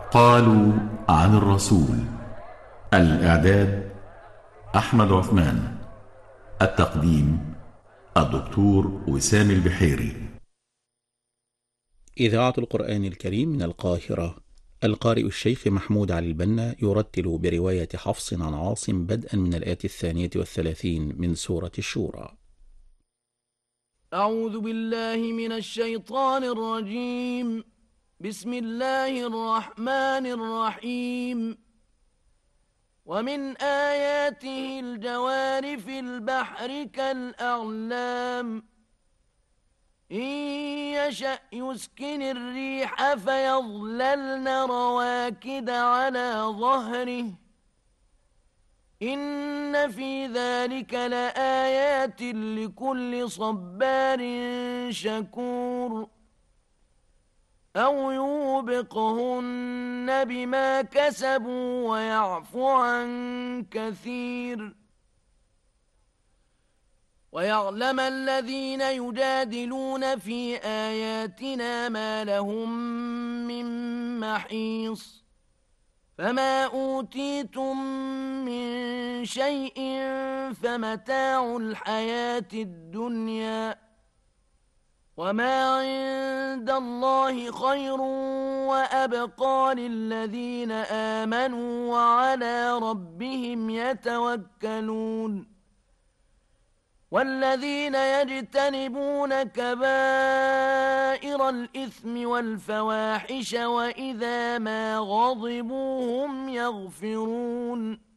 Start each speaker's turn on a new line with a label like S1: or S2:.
S1: قالوا عن الرسول. الإعداد أحمد عثمان. التقديم الدكتور وسام البحيري.
S2: إذاعة القرآن الكريم من القاهرة. القارئ الشيخ محمود علي البنا يرتل برواية حفص عن عاصم بدءا من الآية 32 من سورة الشورى.
S3: أعوذ بالله من الشيطان الرجيم. بسم الله الرحمن الرحيم. ومن آياته الجوار في البحر كالأعلام إن يشأ يسكن الريح فيظللن رواكد على ظهره إن في ذلك لآيات لكل صبار شكور أو يوبقهن بما كسبوا ويعفو عن كثير ويعلم الذين يجادلون في آياتنا ما لهم من محيص فما أوتيتم من شيء فمتاع الحياة الدنيا وما عند الله خير وأبقى للذين آمنوا وعلى ربهم يتوكلون والذين يجتنبون كبائر الإثم والفواحش وإذا ما غضبوا هم يغفرون